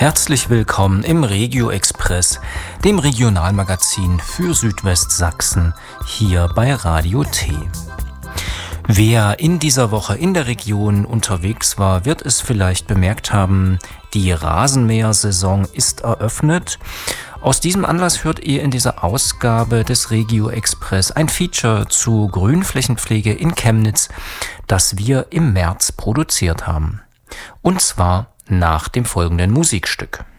Herzlich willkommen im Regio Express, dem Regionalmagazin für Südwestsachsen, hier bei Radio T. Wer in dieser Woche in der Region unterwegs war, wird es vielleicht bemerkt haben, die Rasenmähersaison ist eröffnet. Aus diesem Anlass hört ihr in dieser Ausgabe des Regio Express ein Feature zu Grünflächenpflege in Chemnitz, das wir im März produziert haben. Und zwar nach dem folgenden Musikstück.